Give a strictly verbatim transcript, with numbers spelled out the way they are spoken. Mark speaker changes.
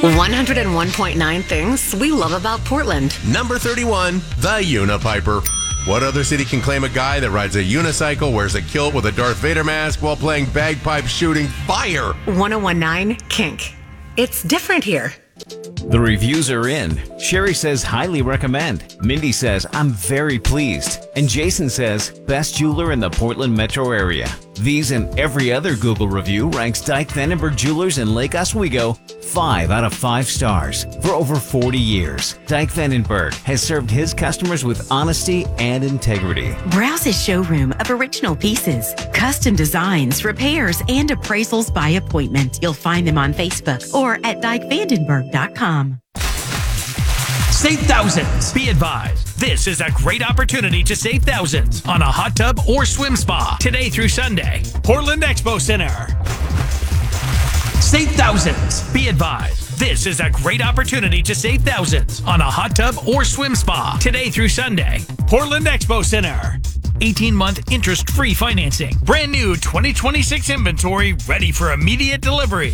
Speaker 1: one oh one point nine things we love about Portland.
Speaker 2: Number thirty-one, the Unipiper. What other city can claim a guy that rides a unicycle, wears a kilt with a Darth Vader mask while playing bagpipe shooting fire?
Speaker 1: one oh one point nine Kink. It's different here.
Speaker 3: The reviews are in. Sherry says highly recommend. Mindy says I'm very pleased. And Jason says best jeweler in the Portland metro area. These and every other Google review ranks Dyke Vandenberg Jewelers in Lake Oswego five out of five stars. For over forty years, Dyke Vandenberg has served his customers with honesty and integrity.
Speaker 4: Browse his showroom of original pieces, custom designs, repairs, and appraisals by appointment. You'll find them on Facebook or at dyke vandenberg dot com.
Speaker 5: Save thousands. Be advised, this is a great opportunity to save thousands on a hot tub or swim spa today through Sunday. Portland Expo Center. Save thousands. Be advised, this is a great opportunity to save thousands on a hot tub or swim spa today through Sunday. Portland Expo Center. eighteen-month interest-free financing. Brand new twenty twenty-six inventory ready for immediate delivery.